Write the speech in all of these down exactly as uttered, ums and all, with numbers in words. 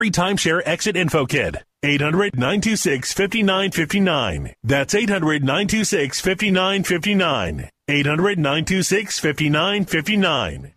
Free timeshare exit info kit. eight hundred, nine two six, five nine five nine. That's eight hundred, nine two six, five nine five nine. eight hundred, nine two six, five nine five nine.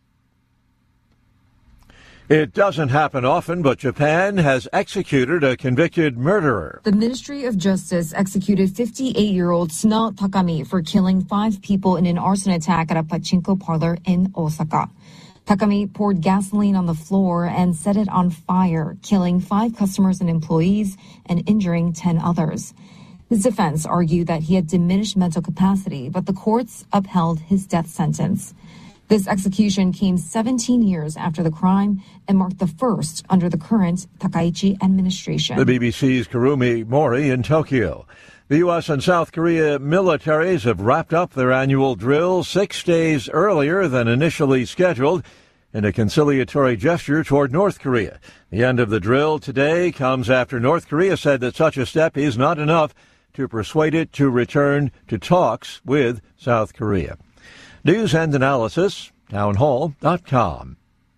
It doesn't happen often, but Japan has executed a convicted murderer. The Ministry of Justice executed fifty-eight-year-old Suno Takami for killing five people in an arson attack at a pachinko parlor in Osaka. Takami poured gasoline on the floor and set it on fire, killing five customers and employees and injuring ten others. His defense argued that he had diminished mental capacity, but the courts upheld his death sentence. This execution came seventeen years after the crime and marked the first under the current Takaichi administration. The B B C's Kurumi Mori in Tokyo. The U S and South Korea militaries have wrapped up their annual drill six days earlier than initially scheduled in a conciliatory gesture toward North Korea. The end of the drill today comes after North Korea said that such a step is not enough to persuade it to return to talks with South Korea. News and analysis, townhall dot com.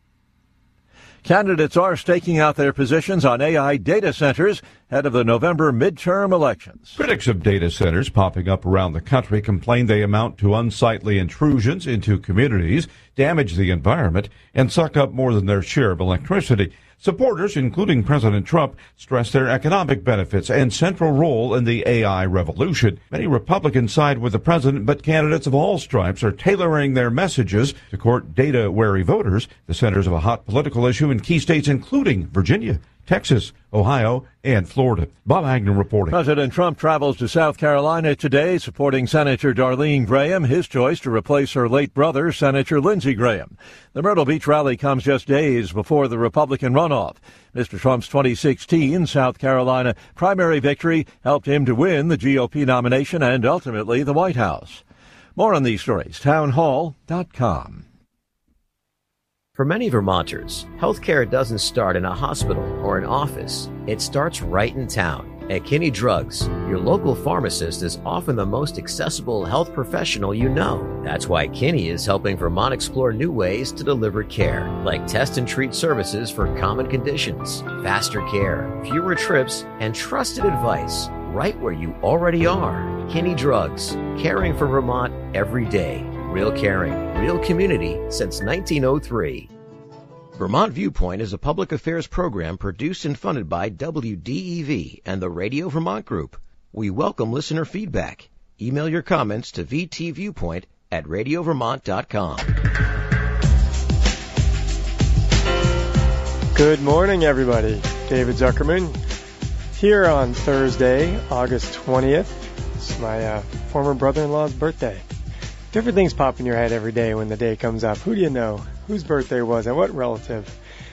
Candidates are staking out their positions on A I data centers ahead of the November midterm elections. Critics of data centers popping up around the country complain they amount to unsightly intrusions into communities, damage the environment, and suck up more than their share of electricity. Supporters, including President Trump, stress their economic benefits and central role in the A I revolution. Many Republicans side with the president, but candidates of all stripes are tailoring their messages to court data-wary voters, the centers of a hot political issue in key states including Virginia, Texas, Ohio, and Florida. Bob Agnew reporting. President Trump travels to South Carolina today, supporting Senator Darlene Graham, his choice to replace her late brother, Senator Lindsey Graham. The Myrtle Beach rally comes just days before the Republican runoff. Mister Trump's twenty sixteen South Carolina primary victory helped him to win the G O P nomination and ultimately the White House. More on these stories, townhall dot com. For many Vermonters, healthcare doesn't start in a hospital or an office. It starts right in town. At Kinney Drugs, your local pharmacist is often the most accessible health professional you know. That's why Kinney is helping Vermont explore new ways to deliver care, like test and treat services for common conditions, faster care, fewer trips, and trusted advice right where you already are. Kinney Drugs, caring for Vermont every day. Real caring, real community since nineteen oh three. Vermont Viewpoint is a public affairs program produced and funded by W D E V and the Radio Vermont Group. We welcome listener feedback. Email your comments to v t viewpoint at radio vermont dot com. Good morning, everybody. David Zuckerman here on Thursday, August twentieth. It's my uh, former brother-in-law's birthday. Different things pop in your head every day when the day comes up. Who do you know? Whose birthday was it? What relative?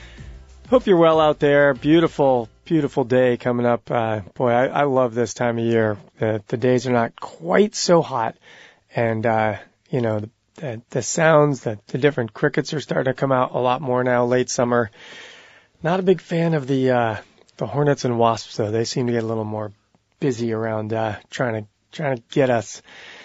Hope you're well out there. Beautiful, beautiful day coming up. Uh, boy, I, I love this time of year. The, the days are not quite so hot. And, uh, you know, the, the, the sounds, the, the different crickets are starting to come out a lot more now, late summer. Not a big fan of the, uh, the hornets and wasps, though. They seem to get a little more busy around, uh, trying to, trying to get us.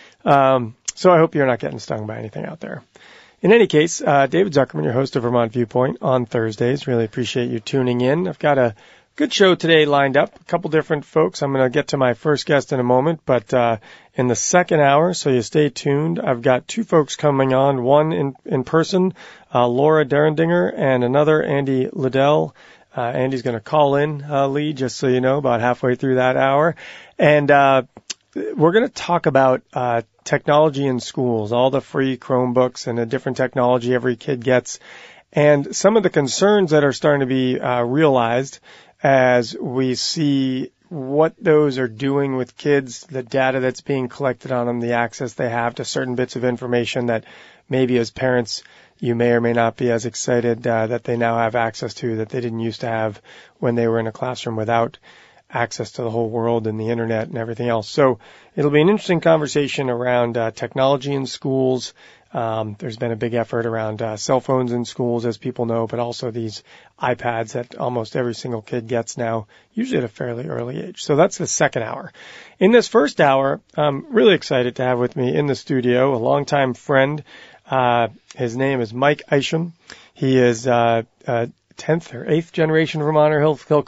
Um, So I hope you're not getting stung by anything out there. In any case, uh, David Zuckerman, your host of Vermont Viewpoint on Thursdays. Really appreciate you tuning in. I've got a good show today lined up. A couple different folks. I'm going to get to my first guest in a moment, but uh, in the second hour, so you stay tuned. I've got two folks coming on, one in, in person, uh, Laura Derendinger, and another, Andy Liddell. Uh, Andy's going to call in, uh, Lee, just so you know, about halfway through that hour. And uh, we're going to talk about uh technology in schools, all the free Chromebooks and the different technology every kid gets, and some of the concerns that are starting to be uh, realized as we see what those are doing with kids, the data that's being collected on them, the access they have to certain bits of information that maybe as parents you may or may not be as excited uh, that they now have access to that they didn't used to have when they were in a classroom without access to the whole world and the internet and everything else. So it'll be an interesting conversation around uh, technology in schools. Um, there's been a big effort around uh, cell phones in schools, as people know, but also these iPads that almost every single kid gets now, usually at a fairly early age. So that's the second hour. In this first hour, I'm really excited to have with me in the studio a longtime friend. Uh, his name is Mike Isham. He is uh, uh tenth or eighth generation Vermonter. He'll, he'll